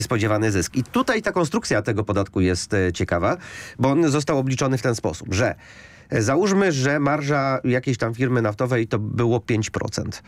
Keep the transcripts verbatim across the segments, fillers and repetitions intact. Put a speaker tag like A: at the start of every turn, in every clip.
A: spodziewany zysk. I tutaj ta konstrukcja tego podatku jest e, ciekawa, bo on został obliczony w ten sposób, że e, załóżmy, że marża jakiejś tam firmy naftowej to było pięć procent.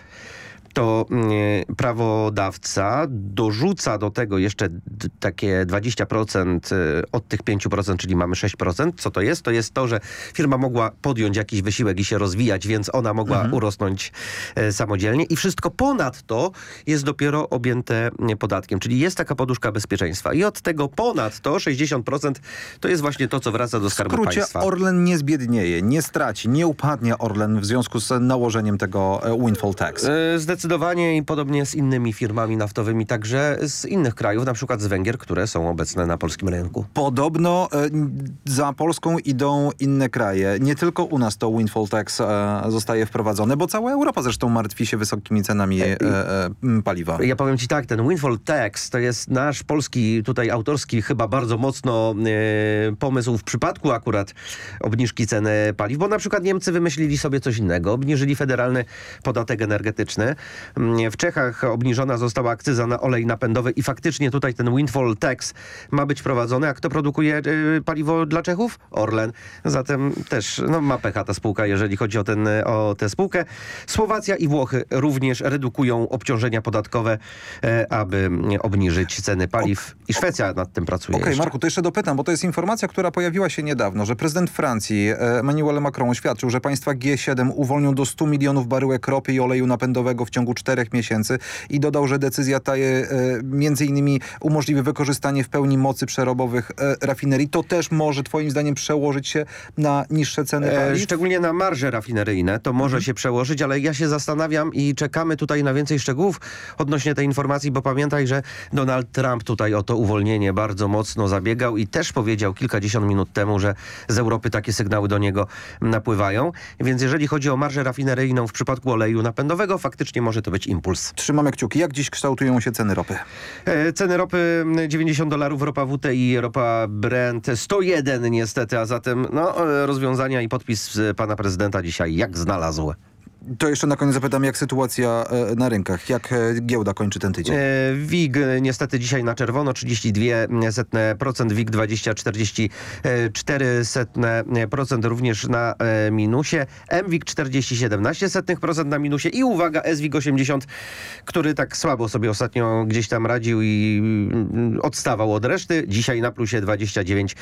A: To y, prawodawca dorzuca do tego jeszcze d- takie dwadzieścia procent y, od tych pięć procent, czyli mamy sześć procent. Co to jest? To jest to, że firma mogła podjąć jakiś wysiłek i się rozwijać, więc ona mogła mhm. urosnąć y, samodzielnie i wszystko ponad to jest dopiero objęte y, podatkiem. Czyli jest taka poduszka bezpieczeństwa. I od tego ponad to sześćdziesiąt procent to jest właśnie to, co wraca do Skarbu
B: W skrócie,
A: Państwa.
B: Orlen nie zbiednieje, nie straci, nie upadnie Orlen w związku z nałożeniem tego windfall tax.
A: Y, Zdecydowanie i podobnie z innymi firmami naftowymi, także z innych krajów, na przykład z Węgier, które są obecne na polskim rynku.
B: Podobno e, za Polską idą inne kraje. Nie tylko u nas to windfall tax e, zostaje wprowadzone, bo cała Europa zresztą martwi się wysokimi cenami e, e, paliwa.
A: Ja powiem ci tak, ten windfall tax to jest nasz polski, tutaj autorski, chyba bardzo mocno e, pomysł w przypadku akurat obniżki ceny paliw, bo na przykład Niemcy wymyślili sobie coś innego. Obniżyli federalny podatek energetyczny. W Czechach obniżona została akcyza na olej napędowy i faktycznie tutaj ten windfall tax ma być prowadzony. A kto produkuje y, paliwo dla Czechów? Orlen. Zatem też no, ma pecha ta spółka, jeżeli chodzi o, ten, o tę spółkę. Słowacja i Włochy również redukują obciążenia podatkowe, e, aby obniżyć ceny paliw. I Szwecja nad tym pracuje.
B: Okej, okay, Marku, to jeszcze dopytam, bo to jest informacja, która pojawiła się niedawno, że prezydent Francji Emmanuel Macron oświadczył, że państwa G siedem uwolnią do stu milionów baryłek ropy i oleju napędowego w ciągu czterech miesięcy i dodał, że decyzja ta e, między innymi umożliwi wykorzystanie w pełni mocy przerobowych e, rafinerii. To też może twoim zdaniem przełożyć się na niższe ceny paliw?
A: E, szczególnie na marże rafineryjne. To może mhm. się przełożyć, ale ja się zastanawiam i czekamy tutaj na więcej szczegółów odnośnie tej informacji, bo pamiętaj, że Donald Trump tutaj o to uwolnienie bardzo mocno zabiegał i też powiedział kilkadziesiąt minut temu, że z Europy takie sygnały do niego napływają. Więc jeżeli chodzi o marżę rafineryjną w przypadku oleju napędowego, faktycznie może to być impuls.
B: Trzymamy kciuki. Jak dziś kształtują się ceny ropy?
A: E, ceny ropy dziewięćdziesiąt dolarów, ropa W T I, ropa Brent sto jeden niestety, a zatem no, rozwiązania i podpis pana prezydenta dzisiaj jak znalazł.
B: To jeszcze na koniec zapytam, jak sytuacja e, na rynkach? Jak e, giełda kończy ten tydzień?
A: E, W I G niestety dzisiaj na czerwono, trzydzieści dwa procent, W I G dwadzieścia czterdzieści cztery procent również na e, minusie, M W I G czterdzieści siedemnaście procent na minusie i uwaga, S W I G osiemdziesiąt, który tak słabo sobie ostatnio gdzieś tam radził i mm, odstawał od reszty, dzisiaj na plusie dwadzieścia dziewięć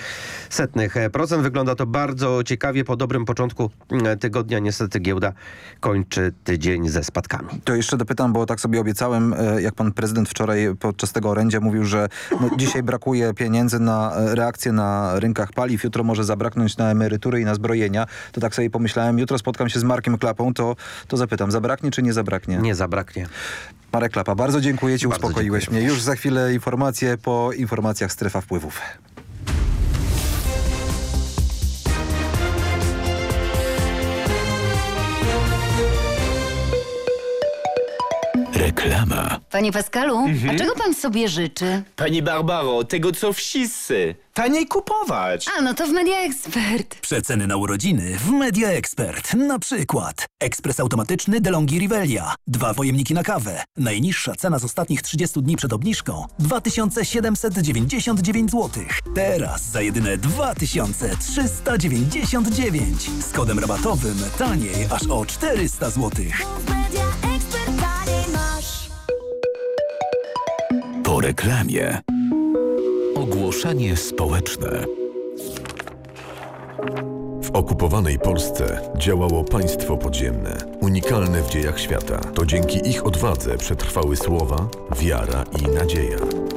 A: procent. Wygląda to bardzo ciekawie. Po dobrym początku tygodnia niestety giełda kończy tydzień ze spadkami.
B: To jeszcze dopytam, bo tak sobie obiecałem, jak pan prezydent wczoraj podczas tego orędzia mówił, że no, dzisiaj brakuje pieniędzy na reakcję na rynkach paliw, jutro może zabraknąć na emerytury i na zbrojenia. To tak sobie pomyślałem, jutro spotkam się z Markiem Klapą, to, to zapytam, zabraknie czy nie zabraknie?
A: Nie zabraknie.
B: Marek Klapa, bardzo dziękuję ci,
A: bardzo
B: uspokoiłeś
A: dziękuję.
B: mnie. Już za chwilę informacje po informacjach Strefa Wpływów.
C: Reklama.
D: Panie Pascalu,
C: Mhm.
D: a czego pan sobie życzy?
C: Pani Barbaro, tego co wszyscy. Taniej kupować.
D: A, no to w Media Expert.
E: Przeceny na urodziny w Media Expert. Na przykład ekspres automatyczny DeLonghi Rivelia. Dwa pojemniki na kawę. Najniższa cena z ostatnich trzydziestu dni przed obniżką dwa tysiące siedemset dziewięćdziesiąt dziewięć złotych. Teraz za jedyne dwa tysiące trzysta dziewięćdziesiąt dziewięć. Z kodem rabatowym taniej aż o czterysta złotych. Po reklamie. Ogłoszenie społeczne.
F: W okupowanej Polsce działało państwo podziemne, unikalne w dziejach świata. To dzięki ich odwadze przetrwały słowa, wiara i nadzieja.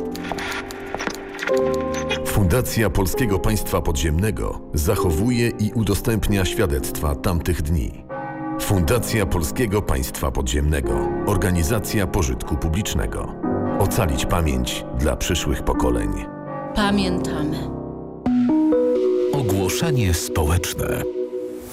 F: Fundacja Polskiego Państwa Podziemnego zachowuje i udostępnia świadectwa tamtych dni. Fundacja Polskiego Państwa Podziemnego. Organizacja pożytku publicznego. Ocalić pamięć dla przyszłych pokoleń.
G: Pamiętamy.
E: Ogłoszenie społeczne.